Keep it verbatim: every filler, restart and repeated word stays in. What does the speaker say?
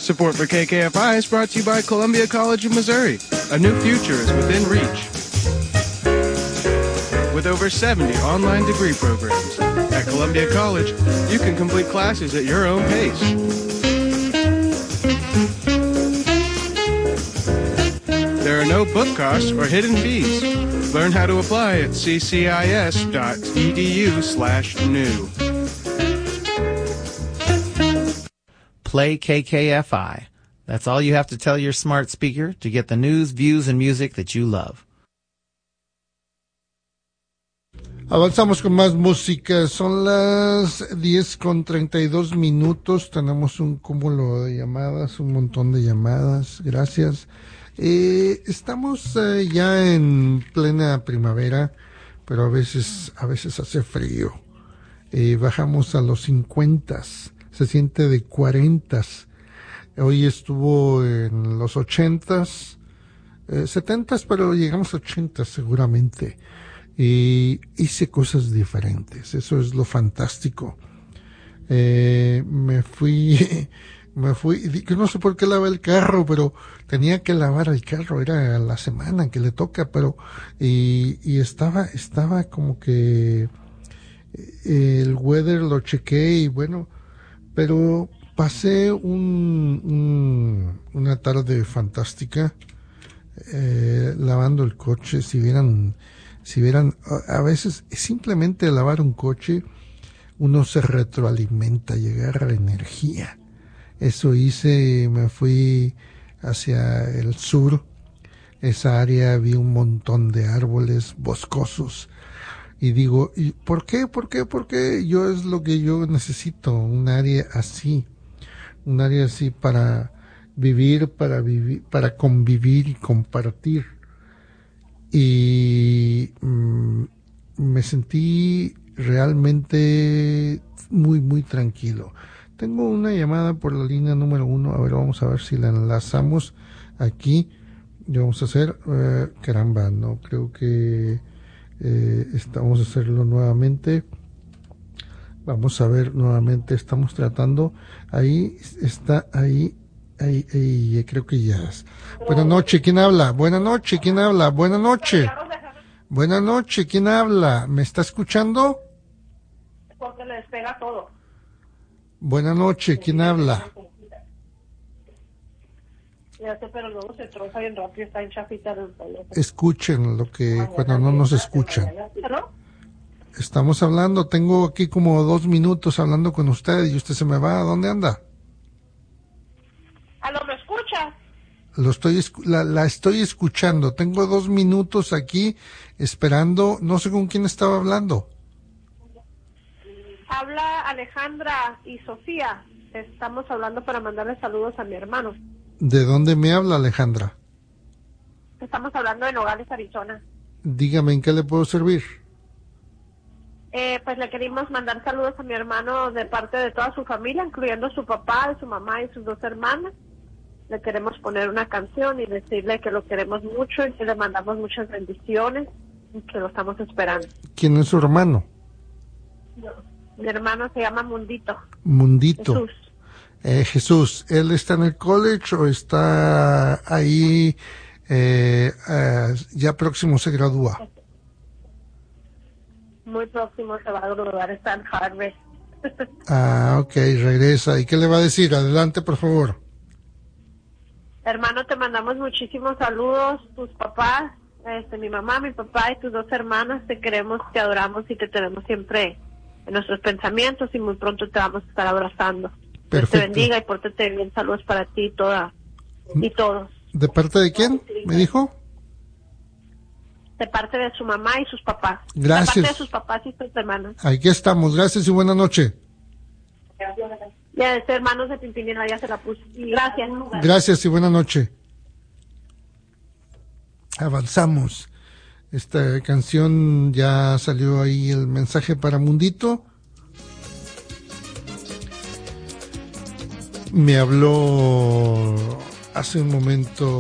Support for K K F I is brought to you by Columbia College of Missouri. A new future is within reach. With over seventy online degree programs, at Columbia College, you can complete classes at your own pace. There are no book costs or hidden fees. Learn how to apply at ccis.edu slash new. Play K K F I. That's all you have to tell your smart speaker to get the news, views, and music that you love. Avanzamos con más música. Son las diez con treinta y dos minutos. Tenemos un cúmulo de llamadas, un montón de llamadas. Gracias. Eh, estamos eh, ya en plena primavera, pero a veces, a veces hace frío. Eh, bajamos a los cincuentas. Se siente de cuarentas. Hoy estuvo en los ochentas, eh, setentas, pero llegamos a ochentas seguramente. Y hice cosas diferentes. Eso es lo fantástico. Eh, me fui, me fui, no sé por qué lavé el carro, pero tenía que lavar el carro. Era la semana que le toca, pero, y, y estaba, estaba como que, eh, el weather lo chequé y bueno, pero pasé un, un, una tarde fantástica, eh, lavando el coche. Si vieran, si vieran, a veces simplemente lavar un coche, uno se retroalimenta, llegar a la energía. Eso hice, me fui hacia el sur, esa área, vi un montón de árboles boscosos. Y digo, ¿y por qué? ¿Por qué? ¿Por qué? Yo es lo que yo necesito, un área así, un área así para vivir, para vivir, para convivir y compartir. Y mmm, me sentí realmente muy, muy tranquilo. Tengo una llamada por la línea número uno, a ver, vamos a ver si la enlazamos aquí. Y vamos a hacer, eh, caramba, no creo que... Eh, vamos a hacerlo nuevamente. Vamos a ver nuevamente. Estamos tratando. Ahí está, ahí, ahí, ahí. Creo que ya es. Buenas noches. ¿Quién habla? Buenas noches. ¿Quién habla? Buenas noches. Buenas noches. ¿Quién habla? ¿Me está escuchando? Porque le despega todo. Buenas noches. ¿Quién habla? Ya sé, pero luego se troza bien rápido, está en chafita el teléfono. Escuchen lo que cuando no nos escuchan. Estamos hablando, tengo aquí como dos minutos hablando con usted y usted se me va. ¿A dónde anda? ¿Aló, me escucha? Lo estoy, la, la estoy escuchando. Tengo dos minutos aquí esperando. No sé con quién estaba hablando. Habla Alejandra y Sofía. Estamos hablando para mandarle saludos a mi hermano. ¿De dónde me habla, Alejandra? Estamos hablando de Nogales, Arizona. Dígame, ¿en qué le puedo servir? Eh, pues le queríamos mandar saludos a mi hermano de parte de toda su familia, incluyendo su papá, su mamá y sus dos hermanas. Le queremos poner una canción y decirle que lo queremos mucho y que le mandamos muchas bendiciones y que lo estamos esperando. ¿Quién es su hermano? Mi hermano se llama Mundito. Mundito. Jesús. Eh, Jesús, ¿él está en el college o está ahí, eh, eh, ya próximo se gradúa? Muy próximo se va a graduar, está en Harvard. Ah, ok, regresa. ¿Y qué le va a decir? Adelante, por favor. Hermano, te mandamos muchísimos saludos, tus papás, este, mi mamá, mi papá y tus dos hermanas, te queremos, te adoramos y te tenemos siempre en nuestros pensamientos y muy pronto te vamos a estar abrazando. Dios te bendiga y pórtate bien. Saludos para ti y toda y todos. ¿De parte de quién? ¿Me dijo? De parte de su mamá y sus papás. Gracias. De parte de sus papás y sus hermanos. Aquí estamos. Gracias y buena noche. Ya, de ser hermanos de Pimpinela, ya se la puse. Gracias. Gracias y buena noche. Avanzamos. Esta canción ya salió ahí el mensaje para Mundito. Me habló hace un momento